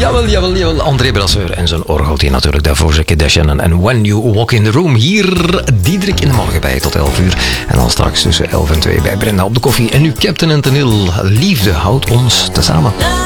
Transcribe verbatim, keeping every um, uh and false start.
Jawel, jawel, jawel. André Brasseur en zijn orgeltje natuurlijk. Daarvoor Jackie Deschen en When You Walk in the Room. Hier Diederik in de morgen bij tot elf uur. En dan straks tussen elf en twee bij Brenda op de koffie. En nu Captain en Tenil. Liefde houdt ons tezamen.